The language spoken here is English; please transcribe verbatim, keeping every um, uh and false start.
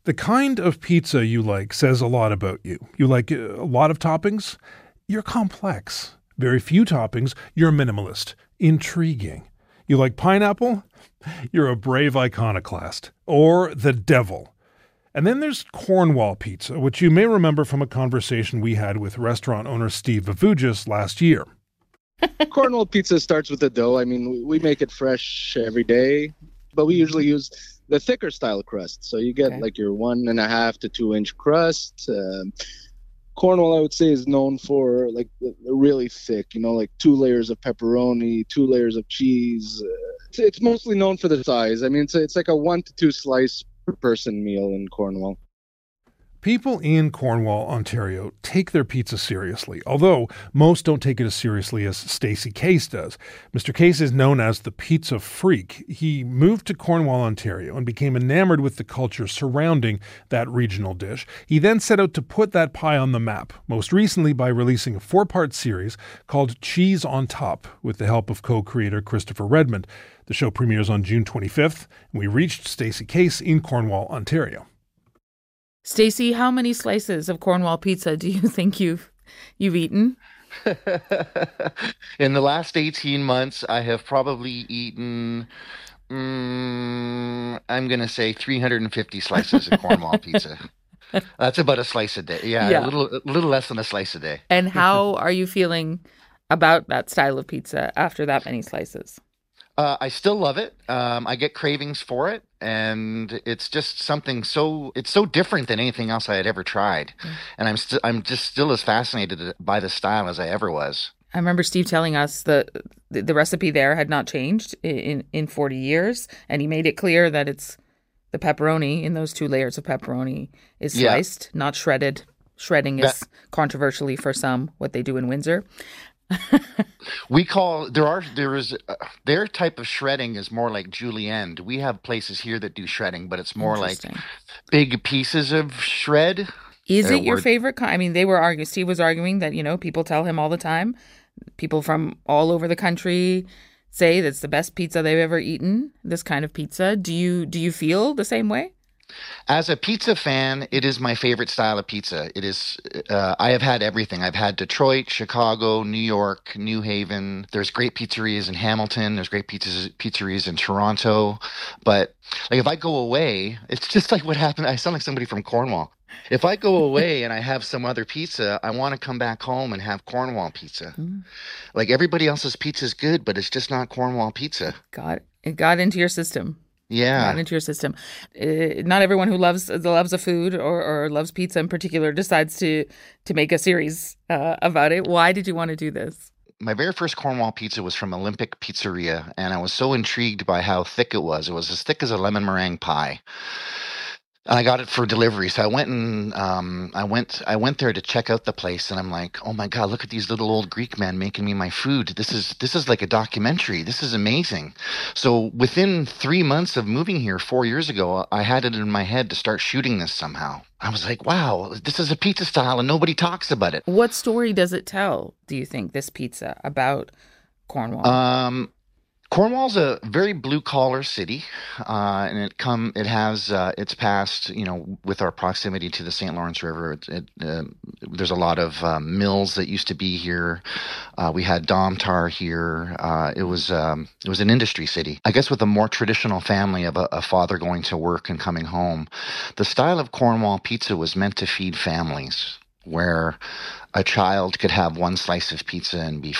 The kind of pizza you like says a lot about you. You like a lot of toppings? You're complex. Very few toppings? You're minimalist. Intriguing. You like pineapple? You're a brave iconoclast. Or the devil. And then there's Cornwall pizza, which you may remember from a conversation we had with restaurant owner Steve Vavugis last year. Cornwall pizza starts with the dough. I mean, we make it fresh every day, but we usually use the thicker style crust. So you get okay. like your one and a half to two inch crust. Um, Cornwall, I would say, is known for like really thick, you know, like two layers of pepperoni, two layers of cheese. Uh, it's, it's mostly known for the size. I mean, it's, it's like a one to two slice per person meal in Cornwall. People in Cornwall, Ontario, take their pizza seriously, although most don't take it as seriously as Stacey Case does. Mister Case is known as the pizza freak. He moved to Cornwall, Ontario, and became enamored with the culture surrounding that regional dish. He then set out to put that pie on the map, most recently by releasing a four-part series called Cheese on Top, with the help of co-creator Christopher Redmond. The show premieres on June twenty-fifth, and we reached Stacey Case in Cornwall, Ontario. Stacey, how many slices of Cornwall pizza do you think you've you've eaten? In the last eighteen months, I have probably eaten, um, I'm going to say three hundred fifty slices of Cornwall pizza. That's about a slice a day. Yeah, yeah. A little, a little less than a slice a day. And how are you feeling about that style of pizza after that many slices? Uh, I still love it. Um, I get cravings for it, and it's just something so it's so different than anything else I had ever tried. Mm. And I'm still I'm just still as fascinated by the style as I ever was. I remember Steve telling us that the, the recipe there had not changed in in forty years, and he made it clear that it's the pepperoni in those two layers of pepperoni is sliced, yeah. not shredded. Shredding is that, controversially for some what they do in Windsor. We call there are there is uh, their type of shredding is more like julienne. We have places here that do shredding, but it's more like big pieces of shred. Is it your favorite kind? I mean, they were arguing. Steve was arguing that, you know, people tell him all the time. People from all over the country say that's the best pizza they've ever eaten. This kind of pizza. Do you do you feel the same way? As a pizza fan, it is my favorite style of pizza. It is. Uh, I have had everything. I've had Detroit, Chicago, New York, New Haven. There's great pizzerias in Hamilton. There's great pizzas, pizzerias in Toronto. But like if I go away, it's just like what happened. I sound like somebody from Cornwall. If I go away and I have some other pizza, I want to come back home and have Cornwall pizza. Mm. Like everybody else's pizza is good, but it's just not Cornwall pizza. Got it. It got into your system. Yeah, not into your system. Uh, not everyone who loves loves a food or, or loves pizza in particular decides to to make a series uh, about it. Why did you want to do this? My very first Cornwall pizza was from Olympic Pizzeria, and I was so intrigued by how thick it was. It was as thick as a lemon meringue pie. And I got it for delivery. So I went and um, I went I went there to check out the place, and I'm like, oh my God, look at these little old Greek men making me my food. This is this is like a documentary. This is amazing. So within three months of moving here four years ago, I had it in my head to start shooting this somehow. I was like, wow, this is a pizza style and nobody talks about it. What story does it tell, do you think, this pizza about Cornwall? Um Cornwall's a very blue-collar city, uh, and it come it has uh, it's past, you know, with our proximity to the Saint Lawrence River. It, it, uh, there's a lot of uh, mills that used to be here. Uh, we had Domtar here. Uh, it was um, it was an industry city. I guess with a more traditional family of a, a father going to work and coming home, the style of Cornwall pizza was meant to feed families, where a child could have one slice of pizza and be